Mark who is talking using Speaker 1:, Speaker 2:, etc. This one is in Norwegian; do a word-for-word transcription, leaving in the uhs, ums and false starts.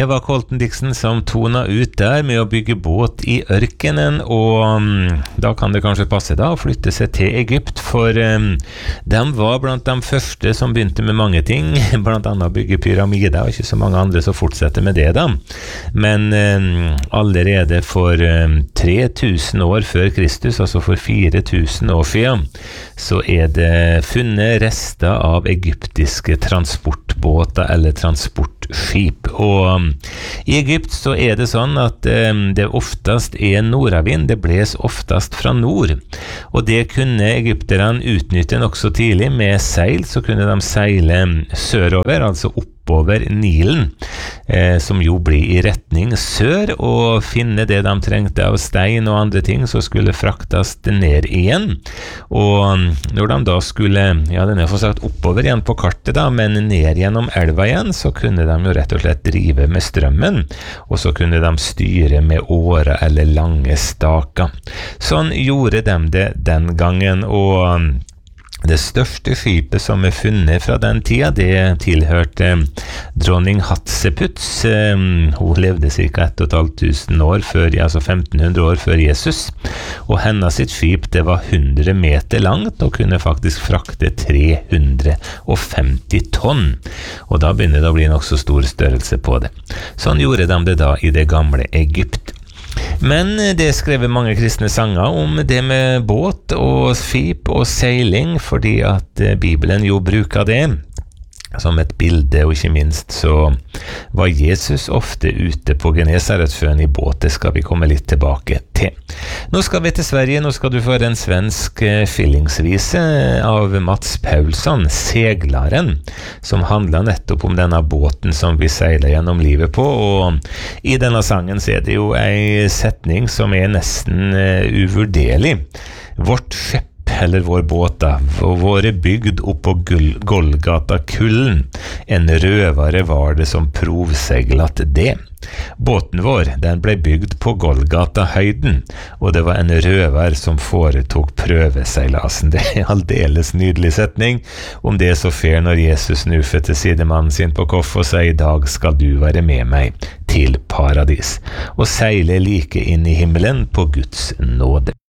Speaker 1: Det var Colton Dixon som tona ut der med å bygge båt i ørkenen, og um, da kan det kanskje passe da å flytte seg til Egypt, for um, de var blant de første som begynte med mange ting, blant annet å bygge pyramider, og ikke så mange andre som fortsetter med det da. Men um, allerede for um, tre tusen år før Kristus, altså for fire tusen år siden, så er det funnet rester av egyptiske transportbåter eller transportskip, og um, i Egypt så er det sånn at um, det oftest er nordavind, det bles oftest fra nord, og det kunne egypterne utnytte nok så tidlig. Med seil så kunne de seile sørover, altså oppover Nilen, eh, som jo blir i retning sør, og finne det de trengte av stein og andre ting, så skulle fraktes ned igjen. Og når de da skulle, ja, den er for sagt oppover igjen på kartet da, men ned gjennom elva igjen, så kunne de jo rett og slett drive med strømmen, og så kunne de styre med årer eller lange staker. Sånn gjorde de det den gangen, og det største skipet som er funnet fra den tida, det tilhørte dronning Hatseputs. Hun levde cirka ett og et halvt tusen år før, altså femten hundre år før Jesus, og hennes sitt skip, det var hundre meter langt og kunne faktisk frakte tre hundre og femti tonn, og da begynner det å bli nok så stor størrelse på det. Sånn gjorde de det da i det gamle Egypt. Men det er skrevet mange kristne sanger om det med båt og skip og seiling, fordi at Bibelen jo bruker det som et bilde, og ikke minst så var Jesus ofte ute på Genesaretsjøen i båt. Det skal vi komme litt tilbake til. Nå skal vi til Sverige. Nå skal du få en svensk fillingsvise av Mats Paulsson, Seglaren, som handler nettopp om denne båten som vi seiler gjennom livet på, og i denne sangen så er det jo en setning som er nesten uh, uvurderlig. Vårt skjepp, eller vår båt da, våre bygd opp på Golgata-kullen. En røvare var det som provseglet det. Båten vår, den ble bygd på Golgata-høyden, og det var en røver som foretok prøveseilasen. Det er aldeles nydelig setning. Om det så fer når Jesus nu til sidemannen sin på koff og sier, i dag skal du være med meg til paradis, og seile like inn i himmelen på Guds nåde.